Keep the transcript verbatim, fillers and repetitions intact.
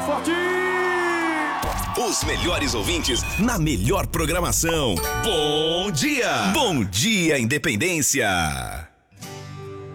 forte! Os melhores ouvintes na melhor programação. Bom dia! Bom dia, Independência!